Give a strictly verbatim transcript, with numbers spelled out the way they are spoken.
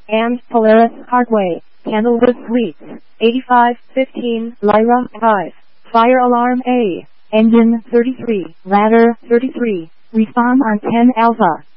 and Polaris Hardway, Candlewood Suites, eighty-five fifteen Lyra Drive, Fire Alarm A, Engine thirty-three, Ladder thirty-three, Respond on ten Alpha.